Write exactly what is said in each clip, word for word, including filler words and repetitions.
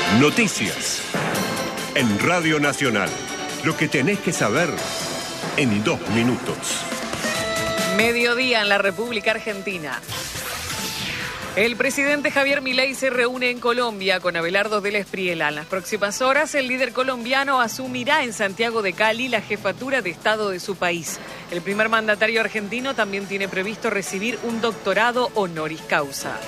Noticias. En Radio Nacional. Lo que tenés que saber en dos minutos. Mediodía en la República Argentina. El presidente Javier Milei se reúne en Colombia con Abelardo del Espriella. En las próximas horas, el líder colombiano asumirá en Santiago de Cali la jefatura de Estado de su país. El primer mandatario argentino también tiene previsto recibir un doctorado honoris causa.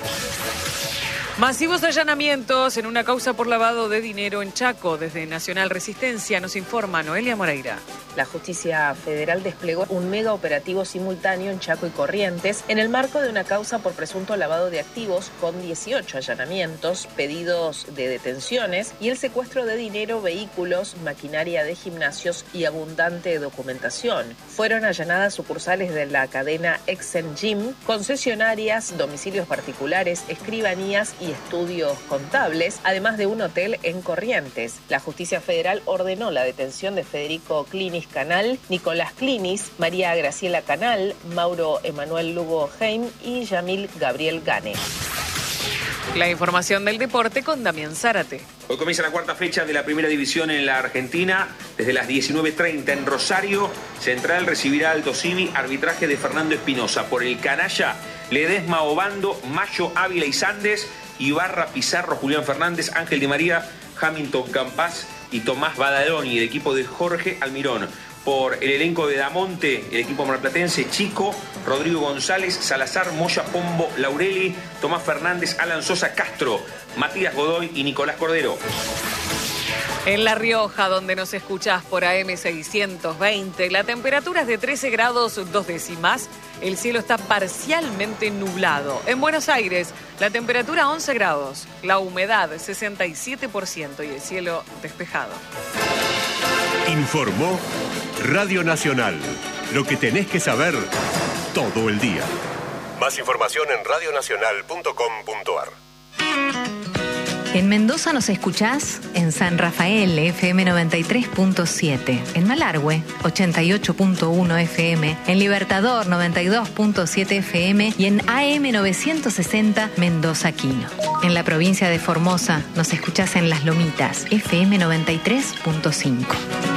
Masivos allanamientos en una causa por lavado de dinero en Chaco. Desde Nacional Resistencia nos informa Noelia Moreira. La Justicia Federal desplegó un mega operativo simultáneo en Chaco y Corrientes en el marco de una causa por presunto lavado de activos con dieciocho allanamientos, pedidos de detenciones y el secuestro de dinero, vehículos, maquinaria de gimnasios y abundante documentación. Fueron allanadas sucursales de la cadena Exen Gym, concesionarias, domicilios particulares, escribanías y estudios contables, además de un hotel en Corrientes. La Justicia Federal ordenó la detención de Federico Clinis Canal, Nicolás Clinis, María Graciela Canal, Mauro Emanuel Lugo Heim y Yamil Gabriel Gane. La información del deporte con Damián Zárate. Hoy comienza la cuarta fecha de la Primera División en la Argentina. Desde las diecinueve treinta en Rosario, Central recibirá Alto Civi, arbitraje de Fernando Espinosa. Por el canalla, Ledesma Obando, Mayo Ávila y Sandes, Ibarra, Pizarro, Julián Fernández, Ángel Di María, Hamilton Campas y Tomás Badaloni, el equipo de Jorge Almirón. Por el elenco de Damonte, el equipo marplatense, Chico, Rodrigo González, Salazar, Moya, Pombo, Laureli, Tomás Fernández, Alan Sosa, Castro, Matías Godoy y Nicolás Cordero. En La Rioja, donde nos escuchás por A M seiscientos veinte, la temperatura es de trece grados dos décimas. El cielo está parcialmente nublado. En Buenos Aires, la temperatura once grados, la humedad sesenta y siete por ciento y el cielo despejado. Informó Radio Nacional. Lo que tenés que saber todo el día. Más información en radio nacional punto com punto a r. En Mendoza nos escuchás en San Rafael, F M noventa y tres punto siete, en Malargüe, ochenta y ocho punto uno F M, en Libertador, noventa y dos punto siete F M y en A M novecientos sesenta Mendoza Quino. En la provincia de Formosa nos escuchás en Las Lomitas, F M noventa y tres punto cinco.